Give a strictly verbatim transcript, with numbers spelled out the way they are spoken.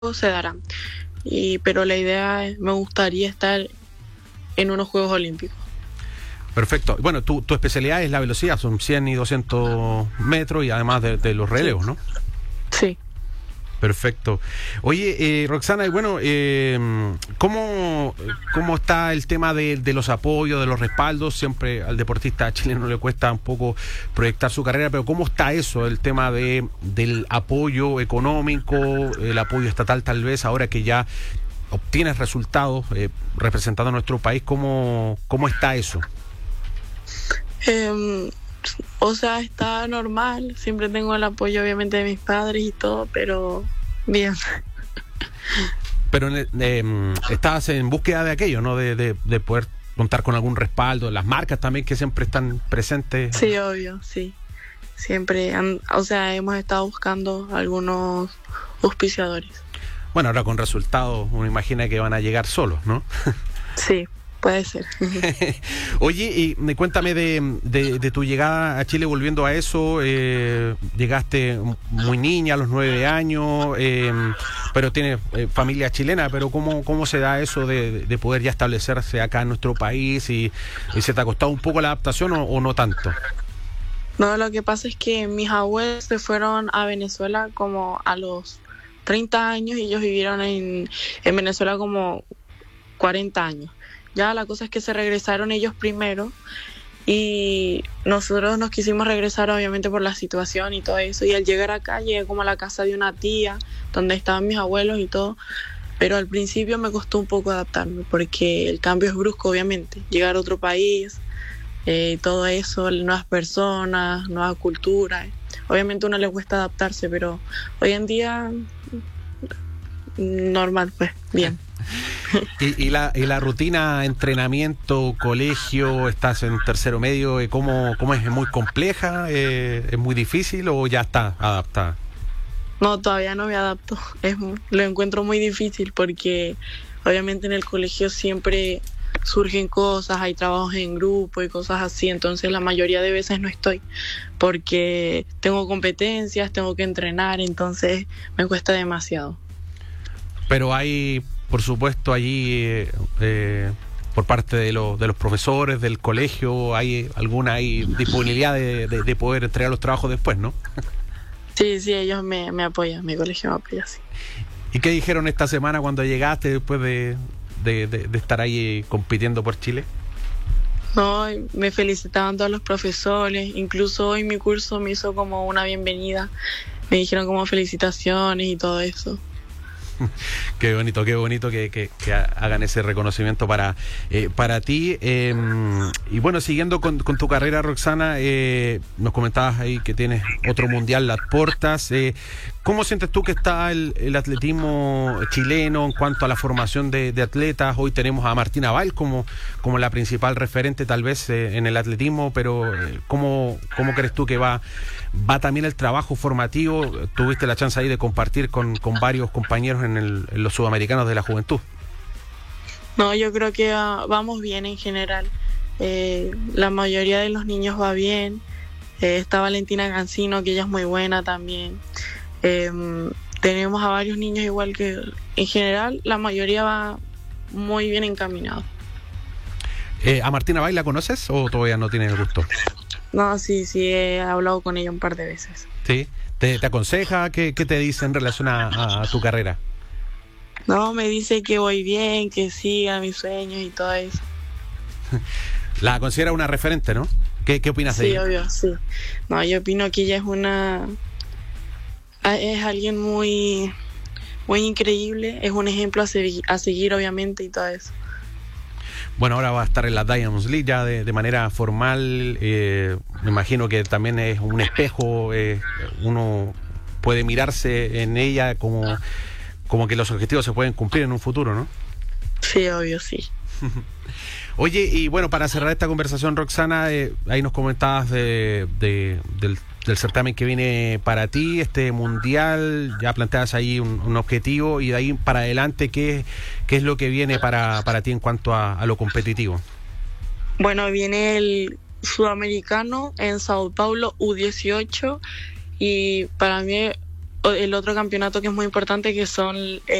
se darán. Y, pero la idea es, me gustaría estar en unos Juegos Olímpicos. Perfecto. Bueno, tu, tu especialidad es la velocidad, son cien y doscientos metros y además de, de los relevos, ¿no? Sí. Perfecto. Oye, eh, Roxana, y bueno, eh, ¿cómo, ¿cómo está el tema de, de los apoyos, de los respaldos? Siempre al deportista chileno le cuesta un poco proyectar su carrera, pero ¿cómo está eso, el tema de del apoyo económico, el apoyo estatal tal vez, ahora que ya obtienes resultados eh, representando a nuestro país? ¿Cómo, cómo está eso? Eh, o sea, está normal. Siempre tengo el apoyo, obviamente, de mis padres y todo, pero bien. Pero eh, estás en búsqueda de aquello, ¿no? De, de, de poder contar con algún respaldo, las marcas también que siempre están presentes. Sí, obvio, sí. Siempre, han, o sea, hemos estado buscando algunos auspiciadores. Bueno, ahora con resultados uno imagina que van a llegar solos, ¿no? Sí, puede ser. Oye, y cuéntame de, de, de tu llegada a Chile, volviendo a eso. Eh, llegaste muy niña, a los nueve años, eh, pero tienes eh, familia chilena, pero ¿cómo, cómo se da eso de, de poder ya establecerse acá en nuestro país? ¿Y, y se te ha costado un poco la adaptación o, o no tanto? No, lo que pasa es que mis abuelos se fueron a Venezuela como a los treinta años y ellos vivieron en, en Venezuela como cuarenta años. Ya la cosa es que se regresaron ellos primero y nosotros nos quisimos regresar obviamente por la situación y todo eso, y al llegar acá llegué como a la casa de una tía donde estaban mis abuelos y todo, pero al principio me costó un poco adaptarme porque el cambio es brusco, obviamente, llegar a otro país, eh, todo eso, nuevas personas, nueva cultura, obviamente a uno le cuesta adaptarse, pero hoy en día normal, pues, bien. ¿Y, y, la, y la rutina, entrenamiento, colegio, estás en tercero medio, ¿cómo, cómo es? ¿Es muy compleja? Eh, ¿Es muy difícil o ya está adaptada? No, todavía no me adapto. Es, lo encuentro muy difícil porque obviamente en el colegio siempre surgen cosas, hay trabajos en grupo y cosas así, entonces la mayoría de veces no estoy porque tengo competencias, tengo que entrenar, entonces me cuesta demasiado. Pero hay, por supuesto, allí eh, eh, por parte de, lo, de los profesores del colegio, ¿hay alguna hay disponibilidad de, de, de poder entregar los trabajos después, no? Sí, sí, ellos me, me apoyan, mi colegio me apoya, sí. ¿Y qué dijeron esta semana cuando llegaste después de, de, de, de estar ahí compitiendo por Chile? No, me felicitaban todos los profesores, incluso hoy mi curso me hizo como una bienvenida, me dijeron como felicitaciones y todo eso. Qué bonito, qué bonito que, que, que hagan ese reconocimiento para eh, para ti. Eh, y bueno, siguiendo con, con tu carrera, Roxana, eh, nos comentabas ahí que tienes otro mundial las puertas. Eh, ¿Cómo sientes tú que está el, el atletismo chileno en cuanto a la formación de, de atletas? Hoy tenemos a Martina Bail como, como la principal referente tal vez eh, en el atletismo, pero eh, ¿cómo, cómo crees tú que va, va también el trabajo formativo? Tuviste la chance ahí de compartir con, con varios compañeros en, el, en los sudamericanos de la juventud. No, yo creo que uh, vamos bien en general. Eh, la mayoría de los niños va bien. Eh, está Valentina Gancino, que ella es muy buena también. Eh, tenemos a varios niños igual que en general la mayoría va muy bien encaminado. Eh, ¿A Martina Bail la conoces o todavía no tienes el gusto? No, sí, sí, he hablado con ella un par de veces. ¿Sí? ¿Te, te aconseja? ¿Qué, qué te dice en relación a, a, a tu carrera? No, me dice que voy bien, que siga mis sueños y todo eso. La considera una referente, ¿no? ¿Qué, qué opinas sí, de ella? Sí, obvio, sí. No, yo opino que ella es una... es alguien muy muy increíble, es un ejemplo a, se- a seguir obviamente y todo eso. Bueno, ahora va a estar en la Diamonds League ya de, de manera formal. Eh, me imagino que también es un espejo, eh, uno puede mirarse en ella como, como que los objetivos se pueden cumplir en un futuro, ¿no? Sí, obvio, sí. Oye, y bueno, para cerrar esta conversación, Roxana, eh, ahí nos comentabas de, de, del, del certamen que viene para ti, este mundial, ya planteas ahí un, un objetivo, y de ahí para adelante, ¿qué, qué es lo que viene para, para ti en cuanto a, a lo competitivo? Bueno, viene el sudamericano en Sao Paulo U dieciocho y para mí el otro campeonato que es muy importante, que son